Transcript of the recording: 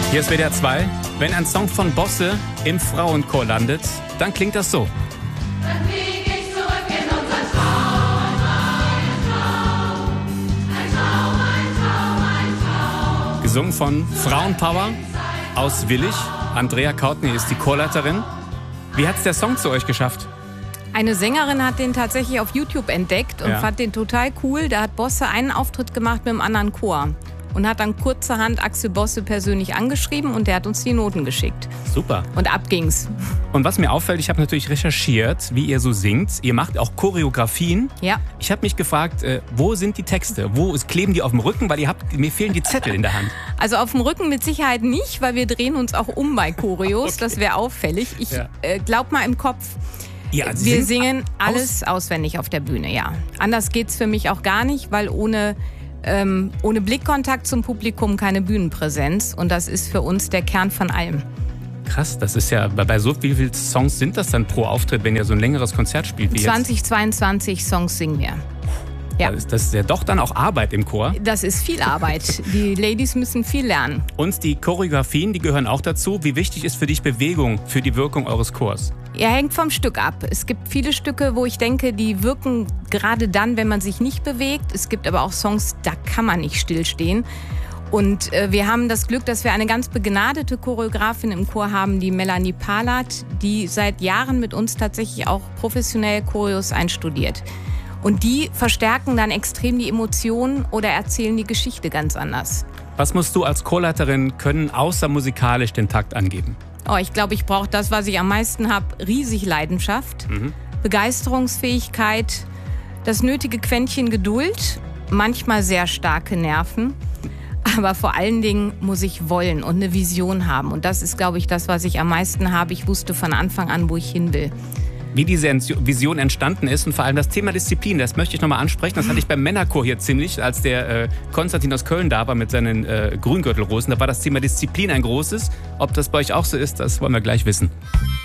Hier ist WDR 2. Wenn ein Song von Bosse im Frauenchor landet, dann klingt das so. Dann flieg ich zurück in unseren Traum. Ein Traum. Gesungen von Frauenpower aus Willich. Andrea Kautny ist die Chorleiterin. Wie hat es der Song zu euch geschafft? Eine Sängerin hat den tatsächlich auf YouTube entdeckt und fand den total cool. Da hat Bosse einen Auftritt gemacht mit einem anderen Chor und hat dann kurzerhand Axel Bosse persönlich angeschrieben und der hat uns die Noten geschickt. Super. Und ab ging's. Und was mir auffällt, ich habe natürlich recherchiert, wie ihr so singt. Ihr macht auch Choreografien. Ja. Ich habe mich gefragt, wo sind die Texte? Kleben die auf dem Rücken? Weil mir fehlen die Zettel in der Hand. Also auf dem Rücken mit Sicherheit nicht, weil wir drehen uns auch um bei Choreos. Okay. Das wäre auffällig. Ich glaub mal im Kopf. Ja, wir singen alles auswendig auf der Bühne, ja. Anders geht's für mich auch gar nicht, weil ohne Blickkontakt zum Publikum keine Bühnenpräsenz. Und das ist für uns der Kern von allem. Krass, das ist ja, bei so vielen Songs sind das dann pro Auftritt, wenn ihr so ein längeres Konzert spielt wie 22 Songs singen wir. Ja. Das ist ja doch dann auch Arbeit im Chor. Das ist viel Arbeit. Die Ladies müssen viel lernen. Und die Choreografien, die gehören auch dazu. Wie wichtig ist für dich Bewegung für die Wirkung eures Chors? Ja, hängt vom Stück ab. Es gibt viele Stücke, wo ich denke, die wirken gerade dann, wenn man sich nicht bewegt. Es gibt aber auch Songs, da kann man nicht stillstehen. Und wir haben das Glück, dass wir eine ganz begnadete Choreografin im Chor haben, die Melanie Palat, die seit Jahren mit uns tatsächlich auch professionell Choreos einstudiert. Und die verstärken dann extrem die Emotionen oder erzählen die Geschichte ganz anders. Was musst du als Chorleiterin können, außer musikalisch den Takt angeben? Oh, ich glaube, ich brauche das, was ich am meisten habe, riesig Leidenschaft, Begeisterungsfähigkeit, das nötige Quäntchen Geduld, manchmal sehr starke Nerven. Aber vor allen Dingen muss ich wollen und eine Vision haben. Und das ist, glaube ich, das, was ich am meisten habe. Ich wusste von Anfang an, wo ich hin will. Wie diese Vision entstanden ist und vor allem das Thema Disziplin, das möchte ich nochmal ansprechen. Das hatte ich beim Männerchor hier ziemlich, als der Konstantin aus Köln da war mit seinen Grüngürtelrosen. Da war das Thema Disziplin ein großes. Ob das bei euch auch so ist, das wollen wir gleich wissen.